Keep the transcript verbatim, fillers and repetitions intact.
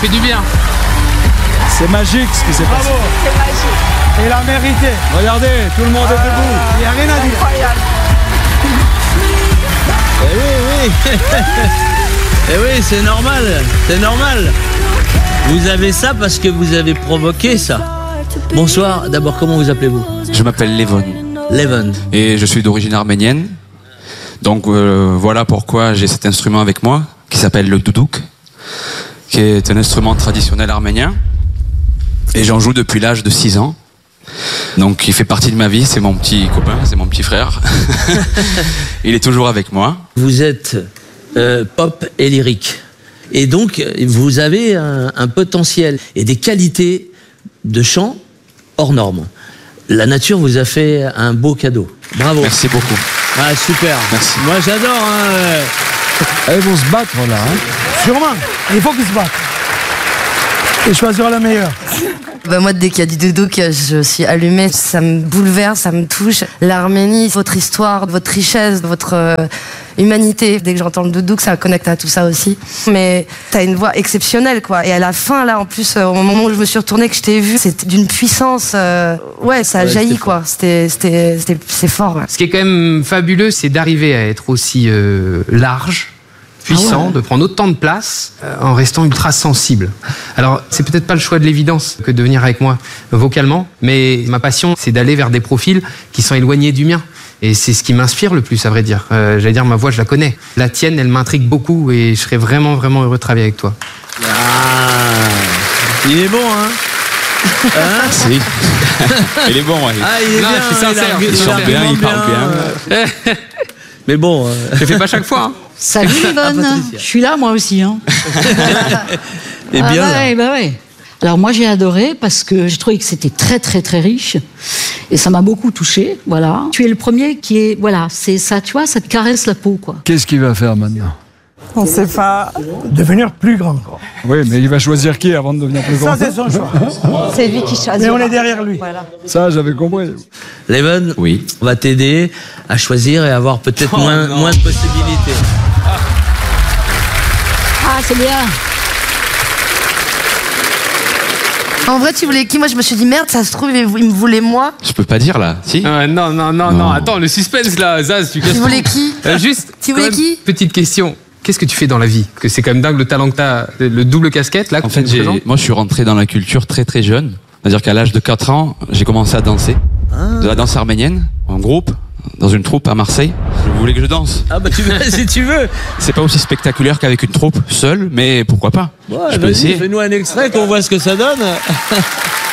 fait du bien. C'est magique ce qui s'est passé. Bravo. C'est magique. Il a mérité. Regardez, tout le monde est debout. Il n'y a rien à dire. Incroyable. Eh oui, oui. Eh oui, c'est normal, c'est normal. Vous avez ça parce que vous avez provoqué ça. Bonsoir, d'abord, comment vous appelez-vous? Je m'appelle Levon. Levon. Et je suis d'origine arménienne. Donc euh, voilà pourquoi j'ai cet instrument avec moi, qui s'appelle le doudouk, qui est un instrument traditionnel arménien. Et j'en joue depuis l'âge de six ans. Donc il fait partie de ma vie, c'est mon petit copain, c'est mon petit frère. Il est toujours avec moi. Vous êtes euh, pop et lyrique. Et donc, vous avez un, un potentiel et des qualités de chant hors normes. La nature vous a fait un beau cadeau. Bravo. Merci beaucoup. Ah, super. Merci. Moi, j'adore. Hein. Ils vont se battre là. Hein. Sûrement. Il faut qu'ils se battent. Et choisir le meilleur. Bah moi, dès qu'il y a du doudouk, je suis allumée. Ça me bouleverse, ça me touche. L'Arménie, votre histoire, votre richesse, votre euh, humanité. Dès que j'entends le doudouk, ça me connecte à tout ça aussi. Mais t'as une voix exceptionnelle, quoi. Et à la fin, là, en plus, euh, au moment où je me suis retournée, que je t'ai vue, c'était d'une puissance. Euh, ouais, ça a Ouais, jailli, c'était quoi. C'était, c'était, c'était, c'est fort. Ouais. Ce qui est quand même fabuleux, c'est d'arriver à être aussi euh, large, puissant, Ah ouais. de prendre autant de place euh, en restant ultra sensible. Alors, c'est peut-être pas le choix de l'évidence que de venir avec moi vocalement, mais ma passion, c'est d'aller vers des profils qui sont éloignés du mien. Et c'est ce qui m'inspire le plus, à vrai dire. Euh, j'allais dire, ma voix, je la connais. La tienne, elle m'intrigue beaucoup et je serais vraiment, vraiment heureux de travailler avec toi. Ah, il est bon, hein, hein. Si. Il est bon, ouais. Ah, il est Non, bien. je suis sincère. Il, Il chante argumente bien, il parle bien. Mais bon. Euh... Je le fais pas chaque fois. Hein. Salut Yvonne, Patricia. je suis là moi aussi. Hein. Et Ah bien. bah là. ouais, bah ouais. Alors moi j'ai adoré parce que j'ai trouvé que c'était très très très riche et ça m'a beaucoup touchée. Voilà. Tu es le premier qui est voilà, c'est ça, tu vois, ça te caresse la peau quoi. Qu'est-ce qu'il va faire maintenant? On ne sait pas. Devenir plus grand. Quoi. Oui, mais il va choisir qui avant de devenir plus grand? Ça, c'est son choix. C'est lui qui choisit. Mais on est derrière lui. Voilà. Ça, j'avais compris. Leven, Oui. on va t'aider à choisir et avoir peut-être Oh, moins, non. moins de possibilités. Ah c'est bien. En vrai, tu voulais qui? Moi, je me suis dit, merde, ça se trouve, il me voulait moi. Je peux pas dire là, si? Euh, non, non, non, non, Non. attends, le suspense là, Zaz, tu casses Tu tout. voulais qui? Euh, Juste, Tu quand voulais même, qui? petite question. Qu'est-ce que tu fais dans la vie? Parce que c'est quand même dingue le talent que t'as, le double casquette là. que En tu fait, nous j'ai, présentes. moi je suis rentré dans la culture très très jeune. C'est-à-dire qu'à l'âge de quatre ans, j'ai commencé à danser. De la danse arménienne, en groupe, dans une troupe à Marseille. Vous voulez que je danse? Ah bah tu veux, si tu veux. C'est pas aussi spectaculaire qu'avec une troupe seule, mais pourquoi pas? Ouais, Je peux vas-y, essayer. fais-nous un extrait qu'on voit ce que ça donne.